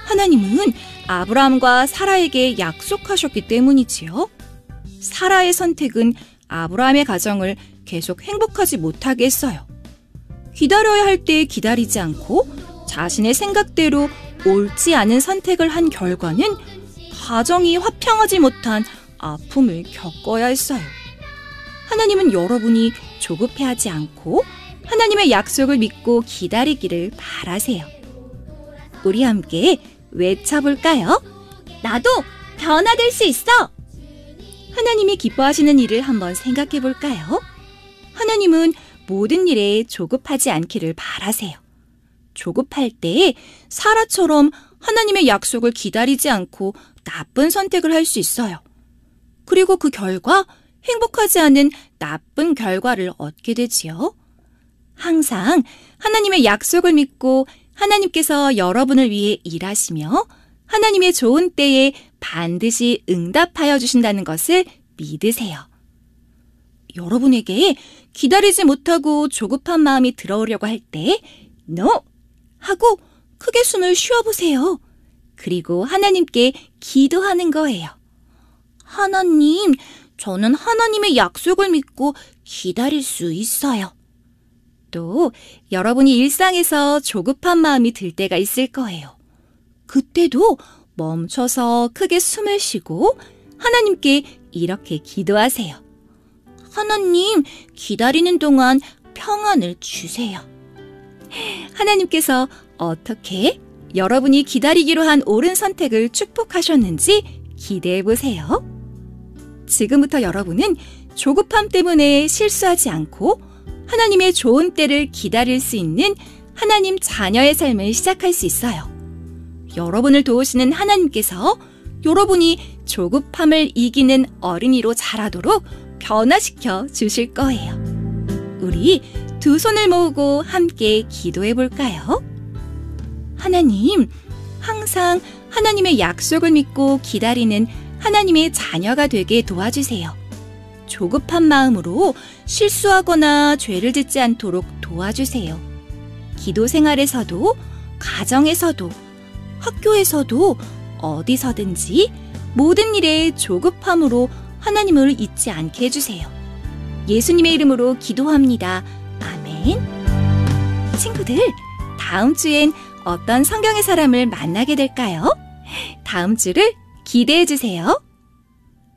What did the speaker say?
하나님은 아브라함과 사라에게 약속하셨기 때문이지요. 사라의 선택은 아브라함의 가정을 계속 행복하지 못하게 했어요. 기다려야 할 때 기다리지 않고 자신의 생각대로 옳지 않은 선택을 한 결과는 가정이 화평하지 못한 아픔을 겪어야 했어요. 하나님은 여러분이 조급해하지 않고 하나님의 약속을 믿고 기다리기를 바라세요. 우리 함께 외쳐볼까요? 나도 변화될 수 있어! 하나님이 기뻐하시는 일을 한번 생각해 볼까요? 하나님은 모든 일에 조급하지 않기를 바라세요. 조급할 때 사라처럼 하나님의 약속을 기다리지 않고 나쁜 선택을 할 수 있어요. 그리고 그 결과 행복하지 않은 나쁜 결과를 얻게 되지요. 항상 하나님의 약속을 믿고 하나님께서 여러분을 위해 일하시며 하나님의 좋은 때에 반드시 응답하여 주신다는 것을 믿으세요. 여러분에게 기다리지 못하고 조급한 마음이 들어오려고 할 때 NO! 하고 크게 숨을 쉬어보세요. 그리고 하나님께 기도하는 거예요. 하나님, 저는 하나님의 약속을 믿고 기다릴 수 있어요. 또 여러분이 일상에서 조급한 마음이 들 때가 있을 거예요. 그때도 멈춰서 크게 숨을 쉬고 하나님께 이렇게 기도하세요. 하나님, 기다리는 동안 평안을 주세요. 하나님께서 어떻게 여러분이 기다리기로 한 옳은 선택을 축복하셨는지 기대해 보세요. 지금부터 여러분은 조급함 때문에 실수하지 않고 하나님의 좋은 때를 기다릴 수 있는 하나님 자녀의 삶을 시작할 수 있어요. 여러분을 도우시는 하나님께서 여러분이 조급함을 이기는 어린이로 자라도록 변화시켜 주실 거예요. 우리 두 손을 모으고 함께 기도해 볼까요? 하나님, 항상 하나님의 약속을 믿고 기다리는 하나님의 자녀가 되게 도와주세요. 조급한 마음으로 실수하거나 죄를 짓지 않도록 도와주세요. 기도 생활에서도, 가정에서도, 학교에서도, 어디서든지 모든 일에 조급함으로 하나님을 잊지 않게 해주세요. 예수님의 이름으로 기도합니다. 아멘. 친구들, 다음 주엔 어떤 성경의 사람을 만나게 될까요? 다음 주를 기대해 주세요.